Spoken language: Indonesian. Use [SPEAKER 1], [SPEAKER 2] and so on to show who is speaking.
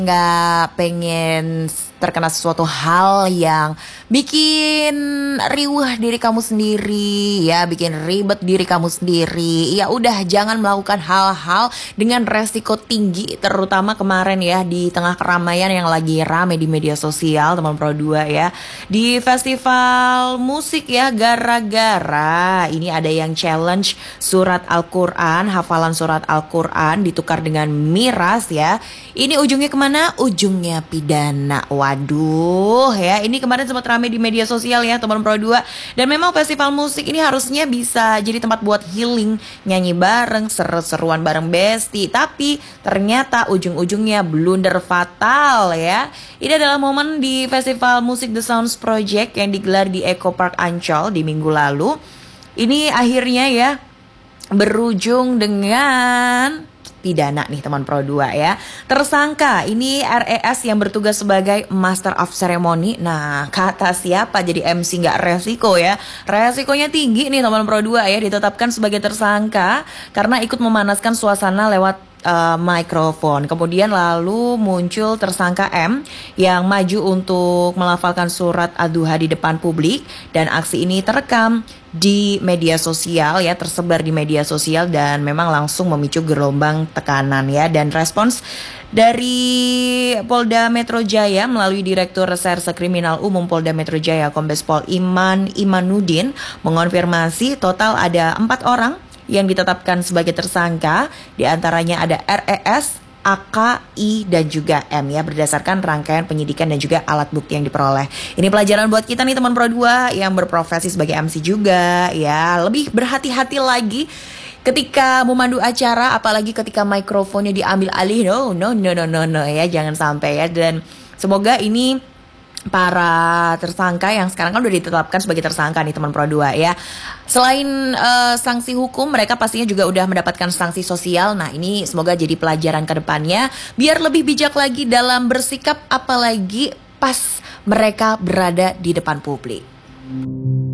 [SPEAKER 1] nggak pengen terkena sesuatu hal yang bikin riuh diri kamu sendiri, ya, bikin ribet diri kamu sendiri. Ya udah, jangan melakukan hal-hal dengan resiko tinggi, terutama kemarin ya di tengah keramaian yang lagi rame di media sosial, teman Pro 2 ya. Di festival musik ya, gara-gara ini ada yang challenge surat Al-Quran, hafalan surat Al-Quran ditukar dengan miras ya. Ini ujungnya kemana? Ujungnya pidana. Waduh ya, ini kemarin sempat rame di media sosial ya teman Pro 2. Dan memang festival musik ini harusnya bisa jadi tempat buat healing, nyanyi bareng, seru-seruan bareng besti. Tapi ternyata ujung-ujungnya blunder fatal ya. Ini adalah momen di festival musik The Sounds Project yang digelar di Eco Park Ancol di minggu lalu. Ini akhirnya ya berujung dengan pidana nih teman Pro 2 ya. Tersangka ini RES yang bertugas sebagai Master of Ceremony. Nah, kata siapa jadi MC nggak resiko ya? Resikonya tinggi nih teman Pro 2 ya, ditetapkan sebagai tersangka karena ikut memanaskan suasana lewat mikrofon. Kemudian lalu muncul tersangka M yang maju untuk melafalkan surat Ad-Duha di depan publik, dan aksi ini terekam di media sosial ya, tersebar di media sosial dan memang langsung memicu gelombang tekanan ya. Dan respons dari Polda Metro Jaya melalui Direktur Reserse Kriminal Umum Polda Metro Jaya Kombes Pol Iman Imanuddin mengonfirmasi total ada 4 orang yang ditetapkan sebagai tersangka. Di antaranya ada RES, AK, I, dan juga M ya, berdasarkan rangkaian penyidikan dan juga alat bukti yang diperoleh. Ini pelajaran buat kita nih teman Pro 2 yang berprofesi sebagai MC juga ya. Lebih berhati-hati lagi ketika memandu acara, apalagi ketika mikrofonnya diambil alih. No ya, jangan sampai ya. Dan semoga ini para tersangka yang sekarang kan udah ditetapkan sebagai tersangka nih teman Pro 2 ya. Selain sanksi hukum, mereka pastinya juga udah mendapatkan sanksi sosial. Nah, ini semoga jadi pelajaran ke depannya biar lebih bijak lagi dalam bersikap, apalagi pas mereka berada di depan publik.